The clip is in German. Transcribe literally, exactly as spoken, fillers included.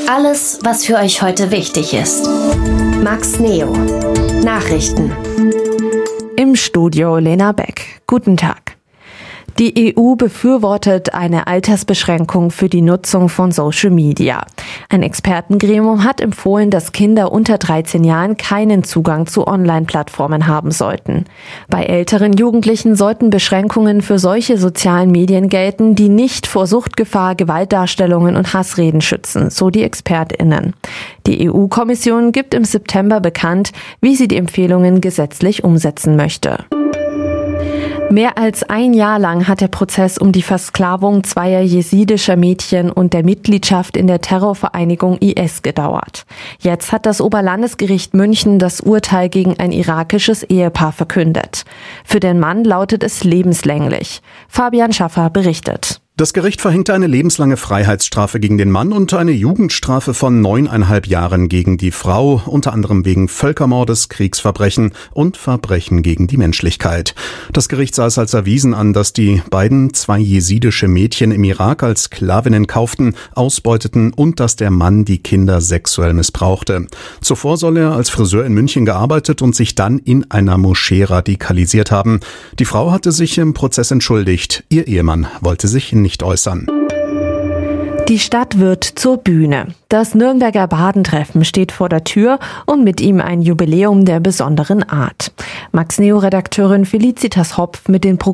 Alles, was für euch heute wichtig ist. Max Neo. Nachrichten. Im Studio Lena Beck. Guten Tag. Die E U befürwortet eine Altersbeschränkung für die Nutzung von Social Media. Ein Expertengremium hat empfohlen, dass Kinder unter dreizehn Jahren keinen Zugang zu Online-Plattformen haben sollten. Bei älteren Jugendlichen sollten Beschränkungen für solche sozialen Medien gelten, die nicht vor Suchtgefahr, Gewaltdarstellungen und Hassreden schützen, so die ExpertInnen. Die E U-Kommission gibt im September bekannt, wie sie die Empfehlungen gesetzlich umsetzen möchte. Mehr als ein Jahr lang hat der Prozess um die Versklavung zweier jesidischer Mädchen und der Mitgliedschaft in der Terrorvereinigung I S gedauert. Jetzt hat das Oberlandesgericht München das Urteil gegen ein irakisches Ehepaar verkündet. Für den Mann lautet es lebenslänglich. Fabian Schaffer berichtet. Das Gericht verhängte eine lebenslange Freiheitsstrafe gegen den Mann und eine Jugendstrafe von neuneinhalb Jahren gegen die Frau, unter anderem wegen Völkermordes, Kriegsverbrechen und Verbrechen gegen die Menschlichkeit. Das Gericht sah es als erwiesen an, dass die beiden zwei jesidische Mädchen im Irak als Sklavinnen kauften, ausbeuteten und dass der Mann die Kinder sexuell missbrauchte. Zuvor soll er als Friseur in München gearbeitet und sich dann in einer Moschee radikalisiert haben. Die Frau hatte sich im Prozess entschuldigt. Ihr Ehemann wollte sich nicht äußern. Die Stadt wird zur Bühne. Das Nürnberger Badentreffen steht vor der Tür und mit ihm ein Jubiläum der besonderen Art. Max Neo-Redakteurin Felicitas Hopf mit den Pro